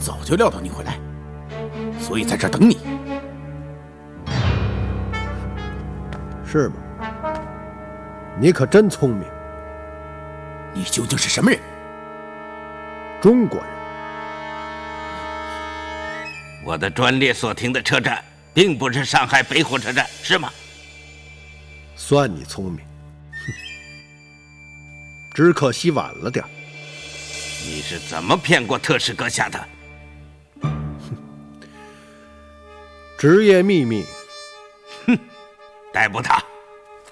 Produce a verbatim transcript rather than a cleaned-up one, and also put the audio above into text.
早就料到你会来，所以在这儿等你。 是吗？你可真聪明。 你究竟是什么人？ 中国人。 我的专列所停的车站并不是上海北火车站，是吗？ 算你聪明。哼，只可惜晚了点。 你是怎么骗过特使阁下的？ 职业秘密。 哼，逮捕他。